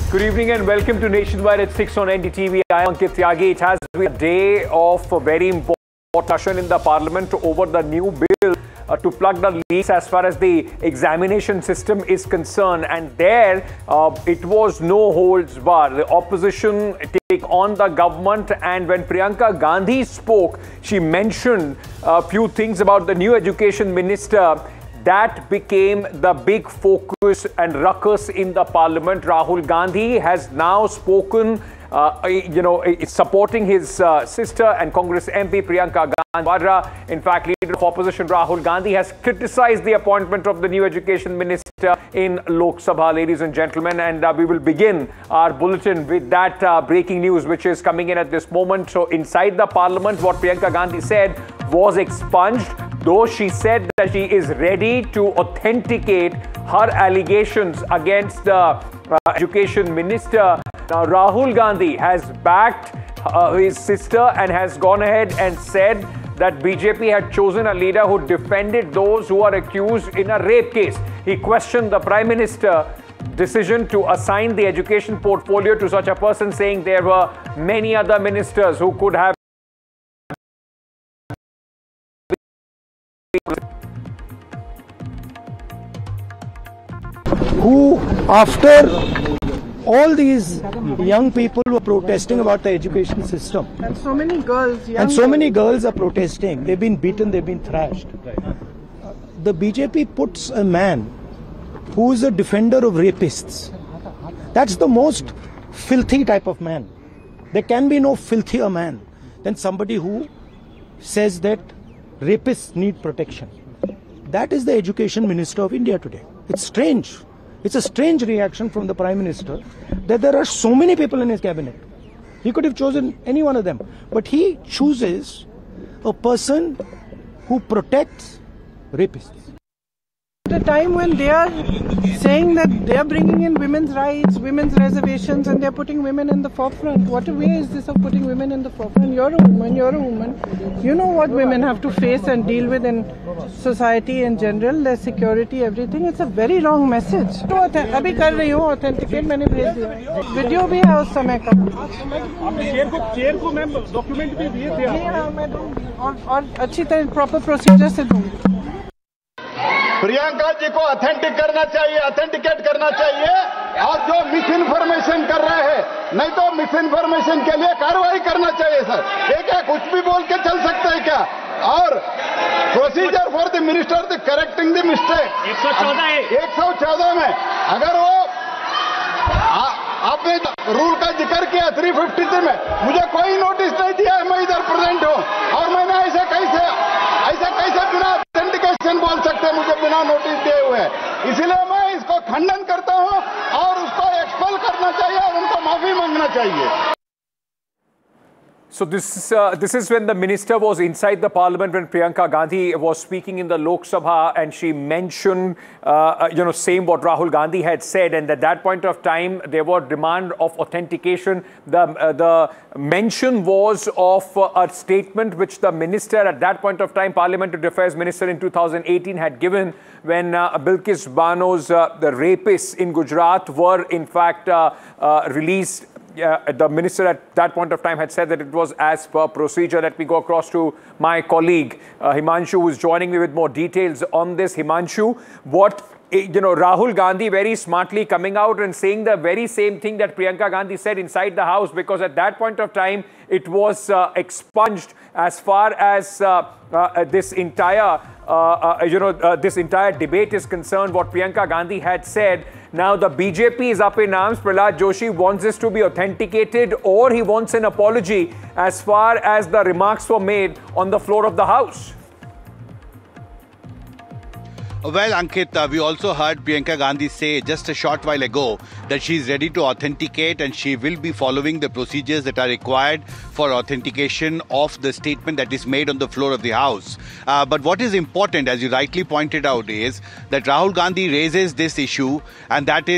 Good evening and welcome to Nationwide at 6 on NDTV. I am Ankit Tyagi. It has been a day of a very important discussion in the Parliament over the new bill to plug the leaks as far as the examination system is concerned. And there, it was no holds barred. The opposition take on the government, and when Priyanka Gandhi spoke, she mentioned a few things about the new education minister. That became the big focus and ruckus in the Parliament. Rahul Gandhi has now spoken, supporting his sister and Congress MP Priyanka Gandhi. In fact, leader of opposition Rahul Gandhi has criticized the appointment of the new education minister in Lok Sabha, ladies and gentlemen. And we will begin our bulletin with that breaking news which is coming in at this moment. So inside the Parliament, what Priyanka Gandhi said was expunged, though she said that she is ready to authenticate her allegations against the education minister. Now, Rahul Gandhi has backed his sister and has gone ahead and said that BJP had chosen a leader who defended those who are accused in a rape case. He questioned the Prime Minister's decision to assign the education portfolio to such a person, saying there were many other ministers who could have after all these young people were protesting about the education system, and so many girls are protesting, they've been beaten, they've been thrashed. The BJP puts a man who is a defender of rapists. That's the most filthy type of man. There can be no filthier man than somebody who says that rapists need protection. That is the education minister of India today. It's strange. It's a strange reaction from the Prime Minister that there are so many people in his cabinet. He could have chosen any one of them. But he chooses a person who protects rapists. At a time when they are saying that they are bringing in women's rights, women's reservations, and they are putting women in the forefront. What a way is this of putting women in the forefront? You're a woman. You know what women have to face and deal with in society in general, their security, everything. It's a very wrong message. अभी कर रही हूँ authenticate, मैंने भेज दिया. Video भी है उस समय का. चेयर को मैं डॉक्यूमेंट भी दिए थे. हाँ, मैं दूँगी और अच्छी तरह प्रॉपर प्रोसीजर से दूँगी. प्रियंका जी को ऑथेंटिक करना चाहिए, ऑथेंटिकेट करना चाहिए, और जो मिस इन्फॉर्मेशन कर रहे हैं, नहीं तो मिस इन्फॉर्मेशन के लिए कार्रवाई करना चाहिए सर. क्या कुछ भी बोल के चल सकते हैं क्या? और procedure for the minister the correcting the mistake 114 में अगर वो आपने रूल का जिक्र किया 353 में, मुझे कोई नोटिस नहीं दिया है, मैं इधर प्रेजेंट हूं और मैंने ऐसे कैसे बिना ऑथेंटिकेशन बोल सकते, मुझे बिना नोटिस दिए हुए. इसलिए मैं इसको खंडन करता हूं और उसको एक्सपेल करना चाहिए और उनको माफी मांगना चाहिए. So this is when the minister was inside the Parliament when Priyanka Gandhi was speaking in the Lok Sabha, and she mentioned, same what Rahul Gandhi had said, and at that point of time there was demand of authentication. The mention was of a statement which the minister at that point of time, Parliamentary Affairs Minister in 2018, had given when Bilkis Bano's the rapists in Gujarat were in fact released. The minister at that point of time had said that it was as per procedure. Let me go across to my colleague Himanshu, who is joining me with more details on this. Himanshu, Rahul Gandhi very smartly coming out and saying the very same thing that Priyanka Gandhi said inside the house, because at that point of time it was expunged as far as this entire debate is concerned. What Priyanka Gandhi had said. Now the BJP is up in arms. Prahlad Joshi wants this to be authenticated, or he wants an apology as far as the remarks were made on the floor of the House. Well, Ankit, we also heard Priyanka Gandhi say just a short while ago that she is ready to authenticate and she will be following the procedures that are required for authentication of the statement that is made on the floor of the House. But what is important, as you rightly pointed out, is that Rahul Gandhi raises this issue, and that is